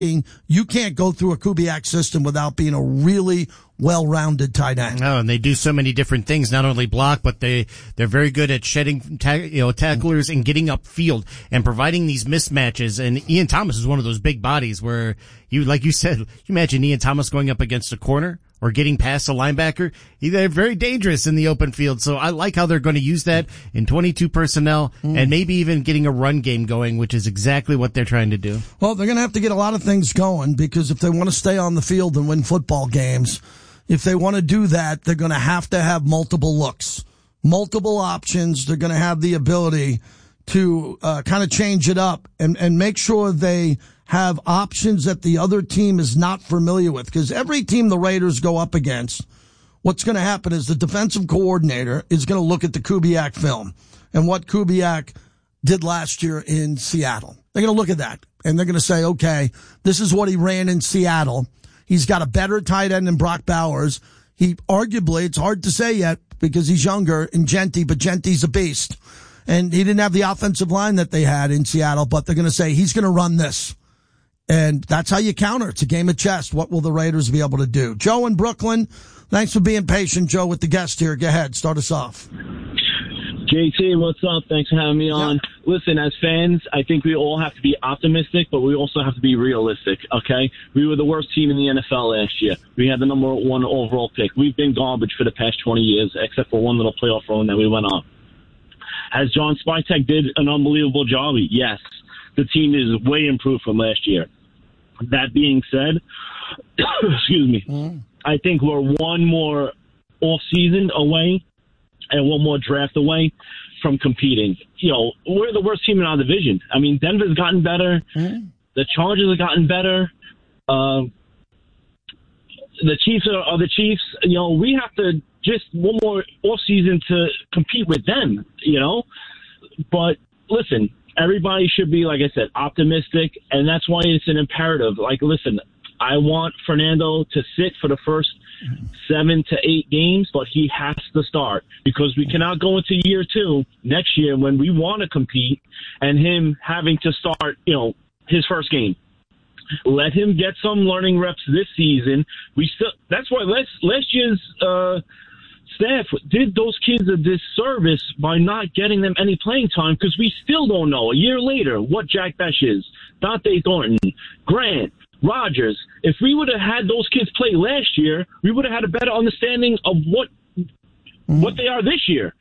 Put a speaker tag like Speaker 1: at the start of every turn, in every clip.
Speaker 1: You can't go through a Kubiak system without being a really well-rounded tight end.
Speaker 2: No, and they do so many different things, not only block, but they're very good at shedding, tacklers and getting upfield and providing these mismatches. And Ian Thomas is one of those big bodies where like you said, you imagine Ian Thomas going up against a corner or getting past a linebacker. They're very dangerous in the open field. So I like how they're going to use that in 22 personnel and maybe even getting a run game going, which is exactly what they're trying to do.
Speaker 1: Well, they're going to have to get a lot of things going because if they want to stay on the field and win football games, if they want to do that, they're going to have multiple looks, multiple options. They're going to have the ability to kind of change it up and make sure they have options that the other team is not familiar with. Because every team the Raiders go up against, what's going to happen is the defensive coordinator is going to look at the Kubiak film and what Kubiak did last year in Seattle. They're going to look at that and they're going to say, okay, this is what he ran in Seattle. He's got a better tight end than Brock Bowers. He arguably, it's hard to say yet because he's younger in Gentry, but Gentry's a beast. And he didn't have the offensive line that they had in Seattle, but they're going to say he's going to run this. And that's how you counter. It's a game of chess. What will the Raiders be able to do? Joe in Brooklyn, thanks for being patient, Joe, with the guest here. Go ahead. Start us off.
Speaker 3: JT, what's up? Thanks for having me on.
Speaker 1: Yep.
Speaker 3: Listen, as fans, I think we all have to be optimistic, but we also have to be realistic, okay? We were the worst team in the NFL last year. We had the number 1 overall pick. We've been garbage for the past 20 years, except for one little playoff run that we went on. Has John Spytek did an unbelievable job? Yes. The team is way improved from last year. That being said, excuse me, I think we're one more off-season away and one more draft away from competing. We're the worst team in our division. I mean, Denver's gotten better. The Chargers have gotten better. The Chiefs are the Chiefs. We have to just one more off-season to compete with them, But listen, everybody should be, like I said, optimistic, and that's why it's an imperative. Like, listen, I want Fernando to sit for the first 7 to 8 games, but he has to start because we cannot go into year 2 next year when we want to compete and him having to start, his first game. Let him get some learning reps this season. That's why last year's staff did those kids a disservice by not getting them any playing time because we still don't know a year later what Jack Besh is, Dante Thornton, Grant, Rodgers. If we would have had those kids play last year, we would have had a better understanding of what they are this year.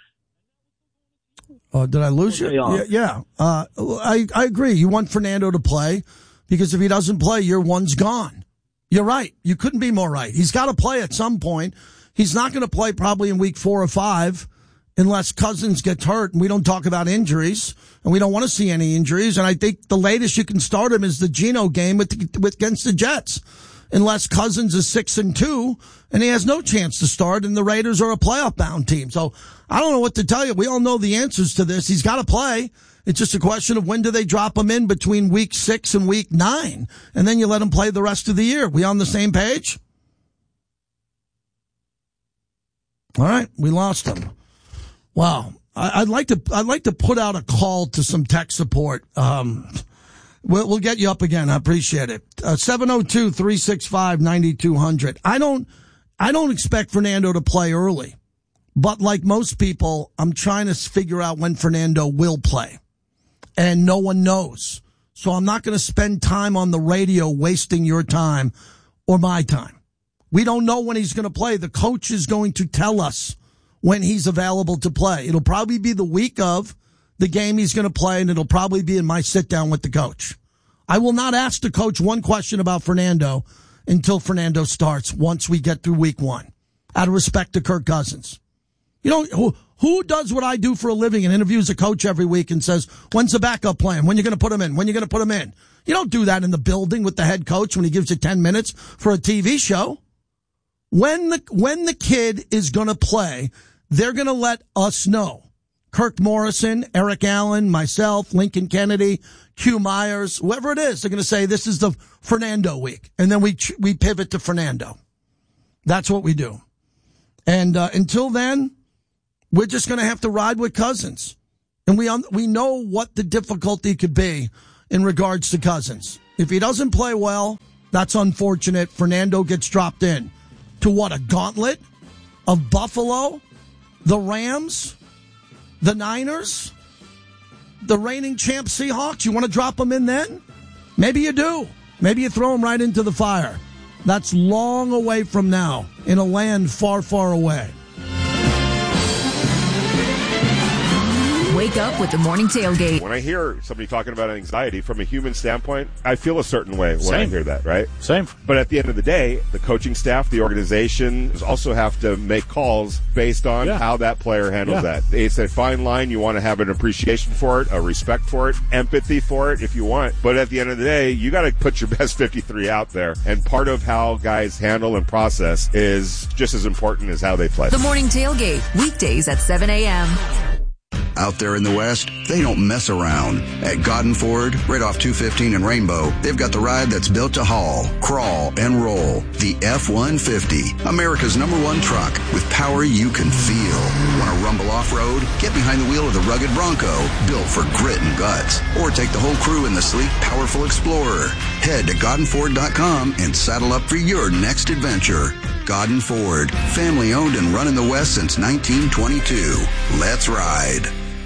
Speaker 1: Did I lose you? Yeah. I agree. You want Fernando to play because if he doesn't play, year 1's gone. You're right. You couldn't be more right. He's got to play at some point. He's not going to play probably in week 4 or 5 unless Cousins gets hurt, and we don't talk about injuries, and we don't want to see any injuries. And I think the latest you can start him is the Geno game against the Jets, unless Cousins is 6-2, and he has no chance to start, and the Raiders are a playoff-bound team. So I don't know what to tell you. We all know the answers to this. He's got to play. It's just a question of when do they drop him in between week 6 and week 9, and then you let him play the rest of the year. We on the same page? All right, we lost him. Wow, I'd like to put out a call to some tech support. We'll get you up again. I appreciate it. 702-365-9200. I don't expect Fernando to play early, but like most people, I'm trying to figure out when Fernando will play, and no one knows. So I'm not going to spend time on the radio wasting your time or my time. We don't know when he's going to play. The coach is going to tell us when he's available to play. It'll probably be the week of the game he's going to play, and it'll probably be in my sit-down with the coach. I will not ask the coach one question about Fernando until Fernando starts once we get through week 1, out of respect to Kirk Cousins. Who does what I do for a living and interviews a coach every week and says, when's the backup plan? When you going to put him in? When you going to put him in? You don't do that in the building with the head coach when he gives you 10 minutes for a TV show. When the kid is going to play, they're going to let us know. Kirk Morrison, Eric Allen, myself, Lincoln Kennedy, Q Myers, whoever it is, they're going to say this is the Fernando week. And then we pivot to Fernando. That's what we do. And until then, we're just going to have to ride with Cousins. And we know what the difficulty could be in regards to Cousins. If he doesn't play well, that's unfortunate. Fernando gets dropped in to what, a gauntlet of Buffalo, the Rams, the Niners, the reigning champ Seahawks. You want to drop him in then? Maybe you do. Maybe you throw him right into the fire. That's long away from now in a land far, far away.
Speaker 4: Wake up with the Morning Tailgate.
Speaker 5: When I hear somebody talking about anxiety from a human standpoint, I feel a certain way when I hear that, right?
Speaker 6: Same.
Speaker 5: But at the end of the day, the coaching staff, the organization also have to make calls based on how that player handles that. It's a fine line. You want to have an appreciation for it, a respect for it, empathy for it if you want. But at the end of the day, you got to put your best 53 out there. And part of how guys handle and process is just as important as how they play.
Speaker 4: The Morning Tailgate, weekdays at 7 a.m.
Speaker 7: Out there in the West, they don't mess around. At Godden Ford, right off 215 and Rainbow, they've got the ride that's built to haul, crawl, and roll. The F-150, America's #1 truck with power you can feel. Want to rumble off-road? Get behind the wheel of the rugged Bronco, built for grit and guts. Or take the whole crew in the sleek, powerful Explorer. Head to GoddenFord.com and saddle up for your next adventure. Godden Ford, family owned and run in the West since 1922. Let's ride.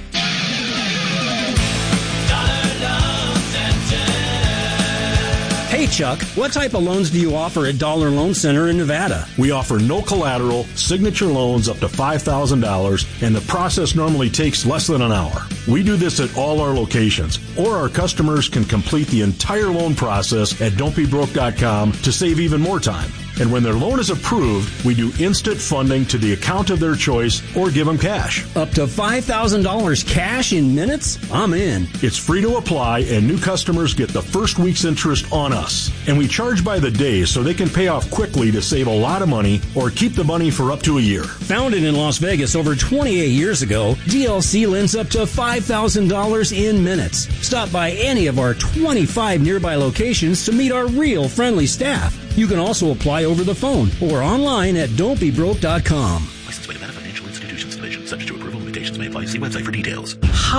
Speaker 8: Hey Chuck, what type of loans do you offer at Dollar Loan Center in Nevada?
Speaker 6: We offer no collateral, signature loans up to $5,000, and the process normally takes less than an hour. We do this at all our locations, or our customers can complete the entire loan process at don'tbebroke.com to save even more time. And when their loan is approved, we do instant funding to the account of their choice or give them cash.
Speaker 8: Up to $5,000 cash in minutes? I'm in.
Speaker 6: It's free to apply, and new customers get the first week's interest on us. And we charge by the day so they can pay off quickly to save a lot of money or keep the money for up to a year.
Speaker 8: Founded in Las Vegas over 28 years ago, DLC lends up to $5,000 in minutes. Stop by any of our 25 nearby locations to meet our real friendly staff. You can also apply over the phone or online at don'tbebroke.com.
Speaker 9: Licensed by Nevada Financial Institutions Division. Subject to approval. Limitations may apply. See website for details.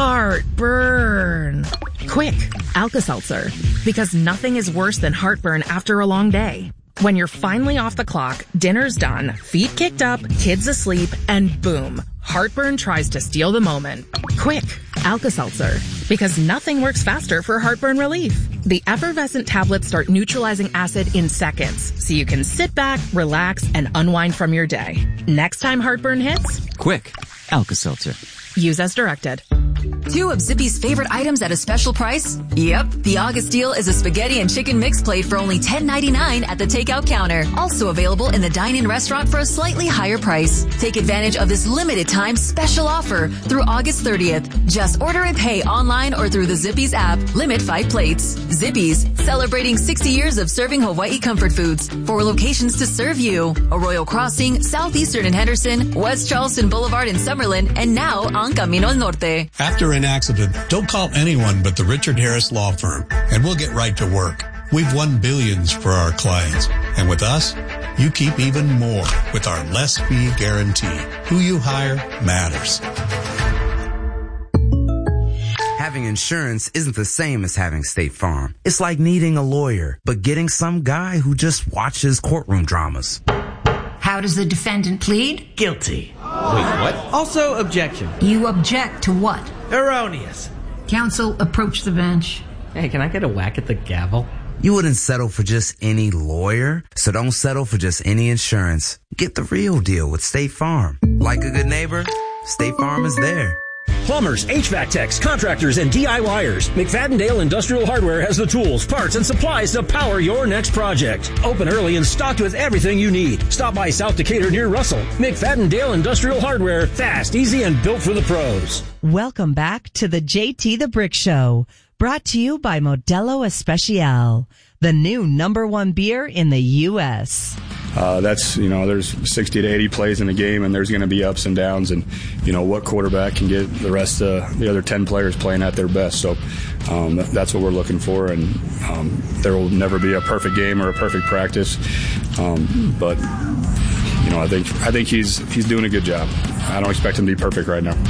Speaker 10: Heartburn. Quick, Alka-Seltzer. Because nothing is worse than heartburn after a long day. When you're finally off the clock, dinner's done, feet kicked up, kids asleep, and boom, heartburn tries to steal the moment. Quick, Alka-Seltzer. Because nothing works faster for heartburn relief. The effervescent tablets start neutralizing acid in seconds, so you can sit back, relax, and unwind from your day. Next time heartburn hits,
Speaker 11: quick, Alka-Seltzer.
Speaker 10: Use as directed.
Speaker 4: 2 of Zippy's favorite items at a special price? Yep. The August deal is a spaghetti and chicken mix plate for only $10.99 at the takeout counter. Also available in the dine-in restaurant for a slightly higher price. Take advantage of this limited time special offer through August 30th. Just order and pay online or through the Zippy's app. Limit 5 plates. Zippy's, celebrating 60 years of serving Hawaii comfort foods. 4 locations to serve you. Arroyo Crossing, Southeastern in Henderson, West Charleston Boulevard in Summerlin, and now on Camino al Norte.
Speaker 12: After an accident, don't call anyone but the Richard Harris Law Firm, and we'll get right to work. We've won billions for our clients, and with us, you keep even more with our less fee guarantee. Who you hire matters.
Speaker 11: Having insurance isn't the same as having State Farm. It's like needing a lawyer, but getting some guy who just watches courtroom dramas.
Speaker 13: How does the defendant plead?
Speaker 14: Guilty. Wait, what? Also, objection.
Speaker 13: You object to what?
Speaker 14: Erroneous.
Speaker 13: Counsel, approach the bench.
Speaker 14: Hey, can I get a whack at the gavel?
Speaker 11: You wouldn't settle for just any lawyer, so don't settle for just any insurance. Get the real deal with State Farm. Like a good neighbor, State Farm is there.
Speaker 8: Plumbers, HVAC techs, contractors, and DIYers. McFadden-Dale Industrial Hardware has the tools, parts, and supplies to power your next project. Open early and stocked with everything you need. Stop by South Decatur near Russell. McFadden-Dale Industrial Hardware. Fast, easy, and built for the pros.
Speaker 15: Welcome back to the JT the Brick Show. Brought to you by Modelo Especial, the new #1 beer in the U.S.
Speaker 16: There's 60 to 80 plays in a game, and there's going to be ups and downs, and, what quarterback can get the rest of the other 10 players playing at their best. So that's what we're looking for, and there will never be a perfect game or a perfect practice. But I think he's doing a good job. I don't expect him to be perfect right now.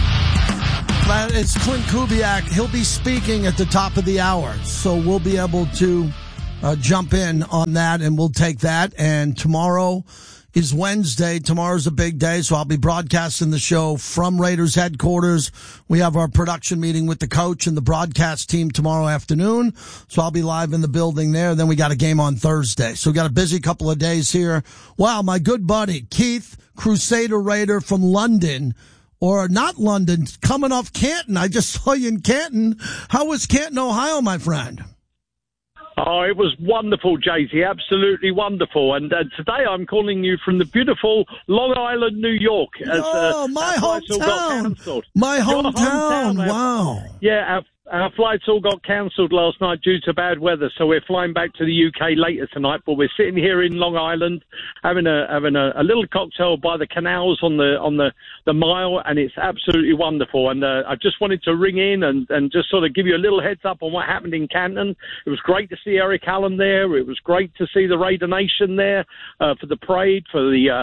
Speaker 1: It's Clint Kubiak. He'll be speaking at the top of the hour, so we'll be able to jump in on that, and we'll take that. And tomorrow is Wednesday. Tomorrow's a big day, so I'll be broadcasting the show from Raiders headquarters. We have our production meeting with the coach and the broadcast team tomorrow afternoon, so I'll be live in the building there. Then we got a game on Thursday. So we got a busy couple of days here. Wow, my good buddy, Keith, Crusader Raider from London, or not London, coming off Canton. I just saw you in Canton. How was Canton, Ohio, my friend?
Speaker 17: Oh, it was wonderful, Jay-Z, absolutely wonderful. And today I'm calling you from the beautiful Long Island, New York. As,
Speaker 1: my hometown. My hometown, wow.
Speaker 17: Yeah, our flights all got cancelled last night due to bad weather, so we're flying back to the UK later tonight. But we're sitting here in Long Island having a little cocktail by the canals on the mile, and it's absolutely wonderful. And I just wanted to ring in and just sort of give you a little heads up on what happened in Canton. It was great to see Eric Allen there. It was great to see the Raider Nation there for the parade, for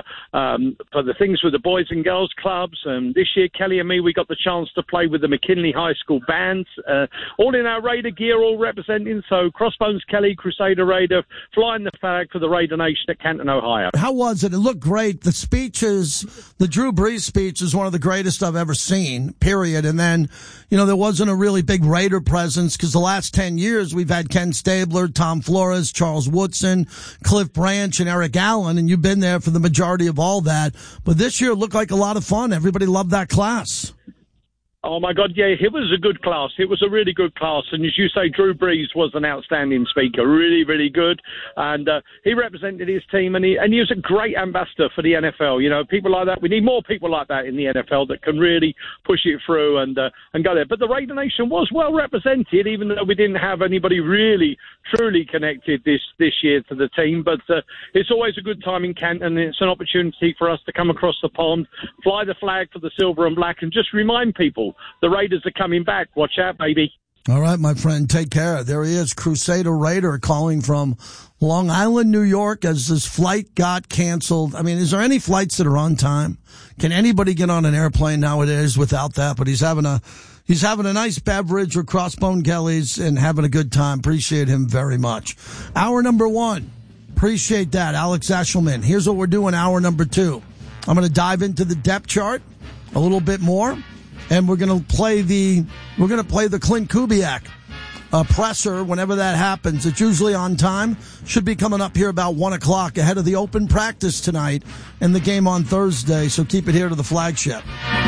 Speaker 17: the things with the Boys and Girls Clubs. And this year, Kelly and me, we got the chance to play with the McKinley High School bands. All in our Raider gear, all representing. So Crossbones Kelly, Crusader Raider, flying the flag for the Raider Nation at Canton, Ohio.
Speaker 1: How was it? It looked great. The speeches, the Drew Brees speech is one of the greatest I've ever seen, period. And then, there wasn't a really big Raider presence because the last 10 years we've had Ken Stabler, Tom Flores, Charles Woodson, Cliff Branch, and Eric Allen, and you've been there for the majority of all that. But this year it looked like a lot of fun. Everybody loved that class.
Speaker 17: Oh, my God, yeah, it was a good class. It was a really good class. And as you say, Drew Brees was an outstanding speaker, really, really good. And he represented his team, and he was a great ambassador for the NFL. People like that. We need more people like that in the NFL that can really push it through and go there. But the Raider Nation was well represented, even though we didn't have anybody really, truly connected this year to the team. But it's always a good time in Canton, and it's an opportunity for us to come across the pond, fly the flag for the silver and black, and just remind people the Raiders are coming back. Watch out, baby.
Speaker 1: All right, my friend, take care. There he is, Crusader Raider, calling from Long Island, New York, as his flight got canceled. I mean, is there any flights that are on time? Can anybody get on an airplane nowadays without that? But he's having a nice beverage with Crossbone Kelly's and having a good time. Appreciate him very much. Hour number one. Appreciate that, Alex Eshelman. Here's what we're doing, hour number two. I'm going to dive into the depth chart a little bit more. And we're going to play the Clint Kubiak presser whenever that happens. It's usually on time. Should be coming up here about 1 o'clock ahead of the open practice tonight and the game on Thursday. So keep it here to the flagship.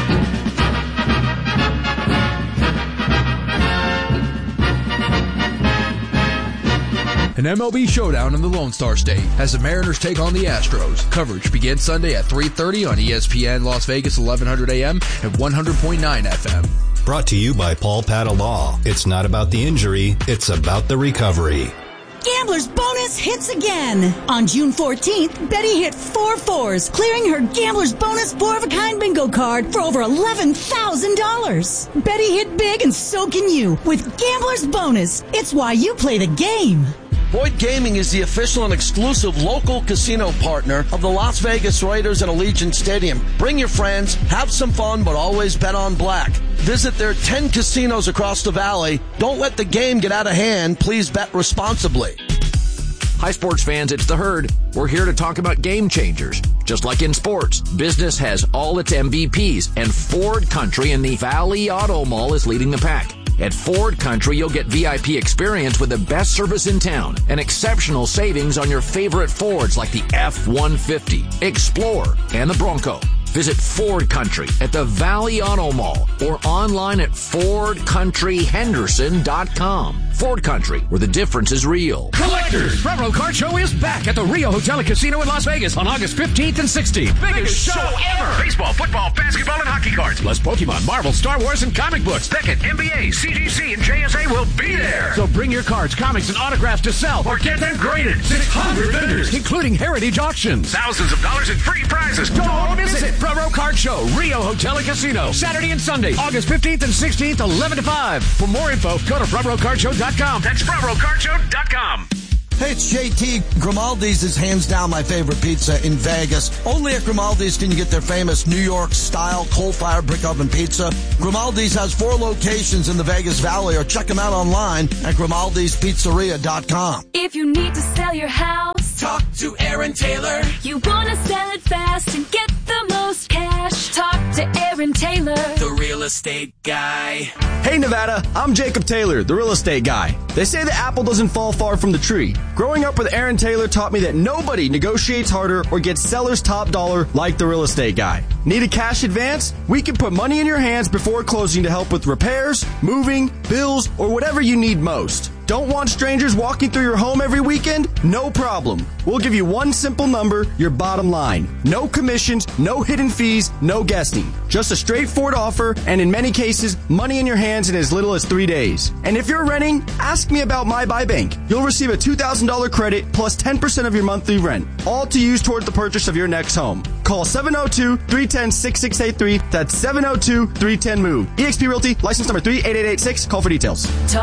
Speaker 18: An MLB showdown in the Lone Star State as the Mariners take on the Astros. Coverage begins Sunday at 3:30 on ESPN Las Vegas 1100 AM and 100.9 FM.
Speaker 19: Brought to you by Paul Patta Law. It's not about the injury, it's about the recovery.
Speaker 20: Gambler's Bonus hits again. On June 14th, Betty hit 4 4s, clearing her Gambler's Bonus 4-of-a-kind bingo card for over $11,000. Betty hit big and so can you with Gambler's Bonus. It's why you play the game.
Speaker 1: Boyd Gaming is the official and exclusive local casino partner of the Las Vegas Raiders and Allegiant Stadium. Bring your friends, have some fun, but always bet on black. Visit their 10 casinos across the valley. Don't let the game get out of hand. Please bet responsibly.
Speaker 21: Hi, sports fans, it's The Herd. We're here to talk about game changers. Just like in sports, business has all its MVPs, and Ford Country in the Valley Auto Mall is leading the pack. At Ford Country, you'll get VIP experience with the best service in town and exceptional savings on your favorite Fords like the F-150, Explorer, and the Bronco. Visit Ford Country at the Valley Auto Mall or online at FordCountryHenderson.com. Ford Country, where the difference is real.
Speaker 22: Collectors! Front Row Card Show is back at the Rio Hotel and Casino in Las Vegas on August 15th and 16th. Biggest show ever! Baseball, football, basketball, and hockey cards, plus Pokemon, Marvel, Star Wars, and comic books. Beckett, NBA, CGC, and JSA will be there. So bring your cards, comics, and autographs to sell or get them graded. 600 vendors, including heritage auctions. Thousands of dollars in free prizes. Don't miss it! Front Row Card Show, Rio Hotel and Casino, Saturday and Sunday, August 15th and 16th, 11 to 5. For more info, go to FrontRowCardShow.com. That's FrontRowCardShow.com.
Speaker 1: Hey, it's JT. Grimaldi's is hands down my favorite pizza in Vegas. Only at Grimaldi's can you get their famous New York-style coal-fired brick oven pizza. Grimaldi's has 4 locations in the Vegas Valley, or check them out online at Grimaldi'sPizzeria.com.
Speaker 2: If you need to sell your house,
Speaker 3: talk to Aaron Taylor.
Speaker 2: You want to sell it fast and get the most cash, talk to Aaron Taylor,
Speaker 3: the real estate guy.
Speaker 23: Hey Nevada, I'm Jacob Taylor, the real estate guy. They say the apple doesn't fall far from the tree. Growing up with Aaron Taylor taught me that nobody negotiates harder or gets seller's top dollar like the real estate guy. Need a cash advance? We can put money in your hands before closing to help with repairs, moving, bills, or whatever you need most. Don't want strangers walking through your home every weekend? No problem. We'll give you one simple number, your bottom line. No commissions, no hidden fees, no guessing. Just a straightforward offer, and in many cases, money in your hands in as little as 3 days. And if you're renting, ask me about My Buy Bank. You'll receive a $2,000 credit plus 10% of your monthly rent, all to use toward the purchase of your next home. Call 702-310-6683. That's 702-310-MOVE. eXp Realty, license number 38886. Call for details.